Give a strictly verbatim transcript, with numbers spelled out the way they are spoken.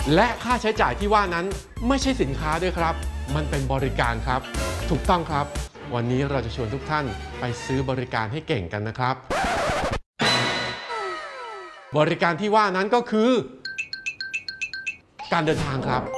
และค่าใช้จ่ายที่ว่านั้นไม่ใช่สินค้าด้วยครับมันเป็นบริการครับถูกต้องครับวันนี้เราจะชวนทุกท่านไปซื้อบริการให้เก่งกันนะครับบริการที่ว่านั้นก็คือการเดินทางครับ